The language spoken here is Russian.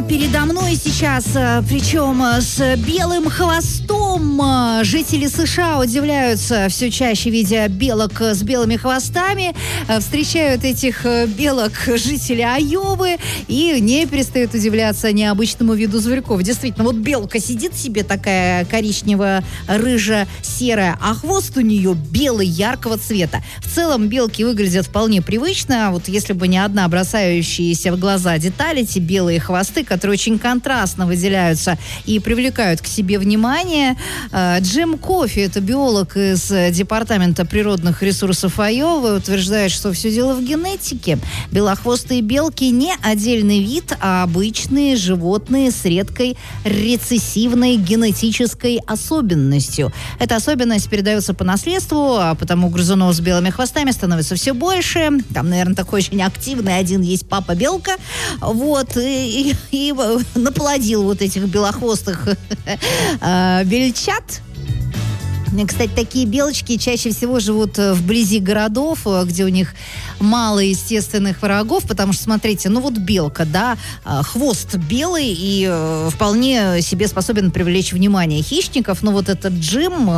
передо мной сейчас, причем с белым хвостом. Жители США удивляются все чаще, видя белок с белыми хвостами. Встречают этих белок жители Айовы и не перестают удивляться необычному виду зверьков. Действительно, вот белка сидит себе такая коричнево-рыжо-серая, а хвост у нее белый, яркого цвета. В целом белки выглядят вполне привычно. Вот если бы не одна бросающаяся в глаза деталь, эти белые хвосты, которые очень контрастно выделяются и привлекают к себе внимание. Джим Кофи, это биолог из Департамента природных ресурсов Айовы, утверждает, что все дело в генетике. Белохвостые белки не отдельный вид, а обычные животные с редкой рецессивной генетической особенностью. Эта особенность передается по наследству, а потому грызунов с белыми хвостами становится все больше. Там, наверное, такой очень активный один есть папа-белка. Вот. И наплодил вот этих белохвостых бельчат. Кстати, такие белочки чаще всего живут вблизи городов, где у них мало естественных врагов, потому что, смотрите, ну вот белка, да, хвост белый и вполне себе способен привлечь внимание хищников, но вот этот Джим